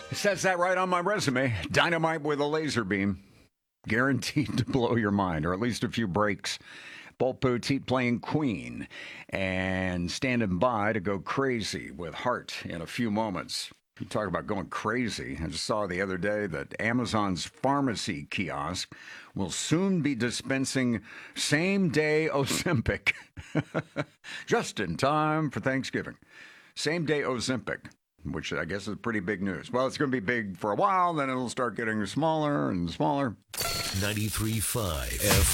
It says that right on my resume. Dynamite with a laser beam. Guaranteed to blow your mind, or at least a few breaks. Bolt Boutique playing Queen and standing by to go crazy with Heart in a few moments. You talk about going crazy. I just saw the other day that Amazon's pharmacy kiosk will soon be dispensing same-day Ozempic. Just in time for Thanksgiving. Same-day Ozempic, which I guess is pretty big news. Well, it's going to be big for a while, then it'll start getting smaller and smaller. 93.5 FM.